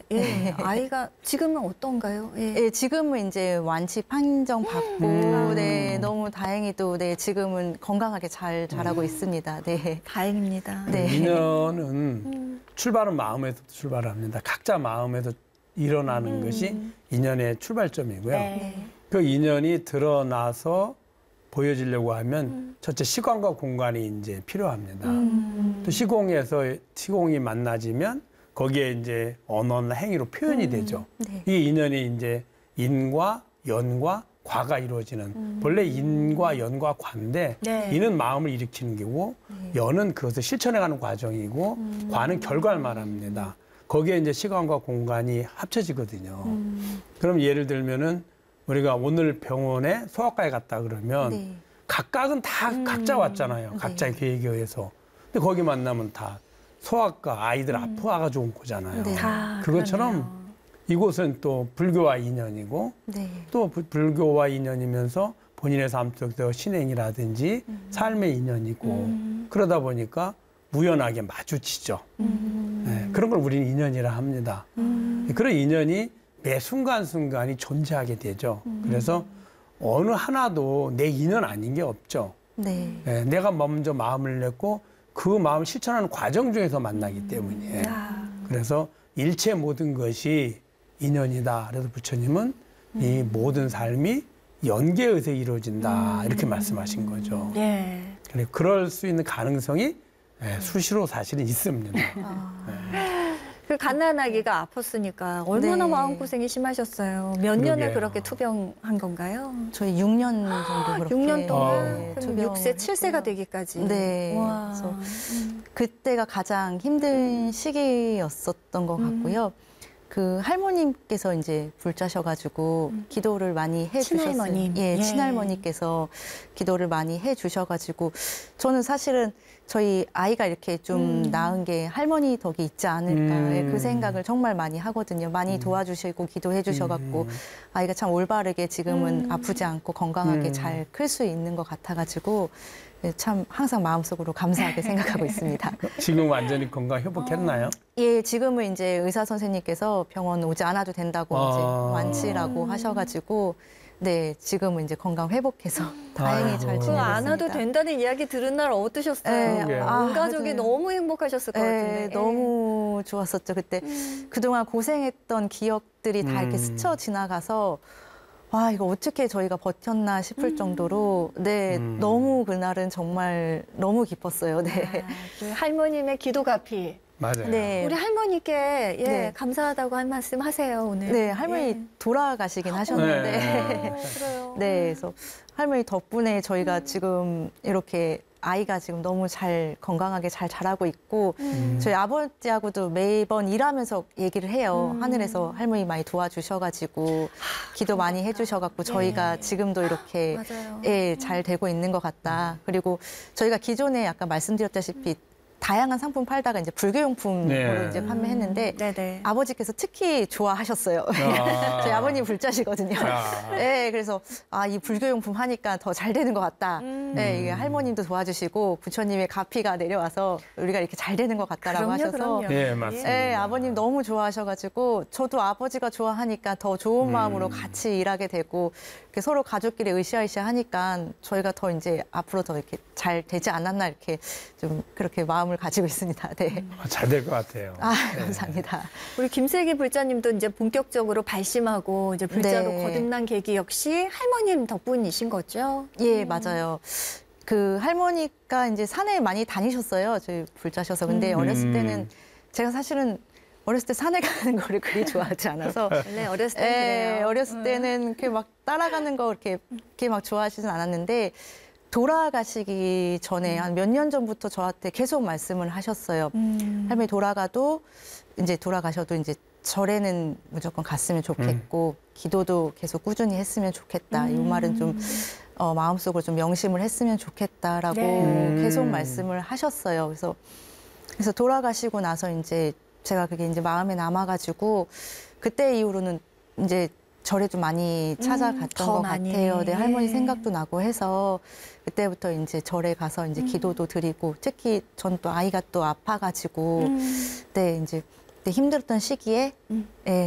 예. 아이가 지금은 어떤가요? 예. 예, 지금은 이제 완치 판정 받고, 네, 너무 다행히도, 네, 지금은 건강하게 잘 자라고 있습니다. 네. 다행입니다. 네. 인연은 출발은 마음에서 출발합니다. 각자 마음에서 일어나는 것이 인연의 출발점이고요. 네. 그 인연이 드러나서 보여지려고 하면 첫째 시간과 공간이 이제 필요합니다. 또 시공이 만나지면 거기에 이제 언어나 행위로 표현이 되죠. 네. 이 인연이 이제 인과 연과 과가 이루어지는 본래 인과 연과 과인데 네. 인은 마음을 일으키는 거고 연은 그것을 실천해가는 과정이고 과는 결과를 말합니다. 거기에 이제 시간과 공간이 합쳐지거든요. 그럼 예를 들면은 우리가 오늘 병원에 소아과에 갔다 그러면 네. 각각은 다 각자 왔잖아요. 각자의 계획에 의해서. 근데 거기 만나면 다 소아과 아이들 아파가지고 온 거잖아요. 네. 그것처럼 그러네요. 이곳은 또 불교와 인연이고 네. 또 불교와 인연이면서 본인의 삶 속에서 신행이라든지 삶의 인연이고 그러다 보니까 우연하게 마주치죠. 네, 그런 걸 우리는 인연이라 합니다. 그런 인연이 매 순간순간이 존재하게 되죠. 그래서 어느 하나도 내 인연 아닌 게 없죠. 네. 네, 내가 먼저 마음을 냈고 그 마음을 실천하는 과정 중에서 만나기 때문에 그래서 일체 모든 것이 인연이다. 그래서 부처님은 이 모든 삶이 연계에 의해서 이루어진다. 이렇게 말씀하신 거죠. 예. 그럴 수 있는 가능성이 수시로 사실은 있습니다. 그 갓난아기가 아팠으니까 얼마나 네. 마음고생이 심하셨어요. 몇 년을 그러게요. 그렇게 투병한 건가요? 저희 6년 정도 그렇게. 6년 동안? 네, 그럼 투병을 6세, 7세가 했고요. 되기까지? 네. 와. 그래서 그때가 가장 힘든 시기였었던 것 같고요. 그 할머님께서 이제 불자셔가지고 기도를 많이 해주셨어요. 친할머님. 예, 예. 친할머니께서 기도를 많이 해주셔가지고 저는 사실은 저희 아이가 이렇게 좀 낳은 게 할머니 덕이 있지 않을까 예, 그 생각을 정말 많이 하거든요. 많이 도와주시고 기도해 주셔갖고 아이가 참 올바르게 지금은 아프지 않고 건강하게 잘 클 수 있는 것 같아가지고 예, 참 항상 마음속으로 감사하게 생각하고 있습니다. 지금 완전히 건강 회복했나요? 예, 지금은 이제 의사 선생님께서 병원 오지 않아도 된다고 이제 완치라고 하셔가지고 네, 지금은 이제 건강 회복해서 다행히 잘 아이고. 그 지내고 안 와도 있습니다. 된다는 이야기 들은 날 어떠셨어요? 네, 온 가족이 맞아요. 너무 행복하셨을 것 같은데. 네, 너무 좋았었죠. 그때 그동안 고생했던 기억들이 다 이렇게 스쳐 지나가서 와, 이거 어떻게 저희가 버텼나 싶을 정도로 네, 너무 그날은 정말 너무 기뻤어요. 네. 그 할머님의 기도가피. 맞아요. 네. 우리 할머니께 예, 네. 감사하다고 한 말씀 하세요, 오늘. 네, 할머니 예. 돌아가시긴 하셨는데. 네. 그래요. 네, 그래서 할머니 덕분에 저희가 지금 이렇게 아이가 지금 너무 잘 건강하게 잘 자라고 있고 저희 아버지하고도 매번 일하면서 얘기를 해요. 하늘에서 할머니 많이 도와주셔가지고 기도 많이 해주셔갖고 저희가 지금도 이렇게 맞아요. 예, 잘 되고 있는 것 같다. 그리고 저희가 기존에 아까 말씀드렸다시피 다양한 상품 팔다가 이제 불교용품으로 네. 이제 판매했는데 네네. 아버지께서 특히 좋아하셨어요. 아. 저희 아버님 불자시거든요. 아. 네, 그래서 이 불교용품 하니까 더 잘 되는 것 같다. 네, 이게 할머님도 도와주시고 부처님의 가피가 내려와서 우리가 이렇게 잘 되는 것 같다라고 그럼요, 하셔서 그럼요. 네, 맞습니다. 네, 아버님 너무 좋아하셔가지고 저도 아버지가 좋아하니까 더 좋은 마음으로 같이 일하게 되고 이렇게 서로 가족끼리 으쌰으쌰 하니까 저희가 더 이제 앞으로 더 이렇게 잘 되지 않았나 이렇게 좀 그렇게 마음을 가지고 있습니다. 네. 잘 될 것 같아요. 감사합니다. 우리 김세기 불자님도 이제 본격적으로 발심하고 이제 불자로 네. 거듭난 계기 역시 할머님 덕분이신 거죠? 예, 맞아요. 그 할머니가 이제 산에 많이 다니셨어요. 저희 불자셔서. 근데 어렸을 때는 제가 사실은 어렸을 때 산에 가는 거를 그리 좋아하지 않아서 원래 어렸을 때 예, 그래요. 어렸을 때는 이렇게 막 따라가는 거 이렇게 막 좋아하시진 않았는데 돌아가시기 전에 한 몇 년 전부터 저한테 계속 말씀을 하셨어요. 할머니 돌아가셔도 이제 절에는 무조건 갔으면 좋겠고 기도도 계속 꾸준히 했으면 좋겠다. 이 말은 좀 마음속으로 좀 명심을 했으면 좋겠다라고 네. 계속 말씀을 하셨어요. 그래서 돌아가시고 나서 이제 제가 그게 이제 마음에 남아가지고 그때 이후로는 이제 절에 좀 많이 찾아갔던 더 것 많이. 같아요. 네, 할머니 예. 생각도 나고 해서 그때부터 이제 절에 가서 이제 기도도 드리고 특히 전 또 아이가 또 아파가지고 네 이제 그때 힘들었던 시기에 예,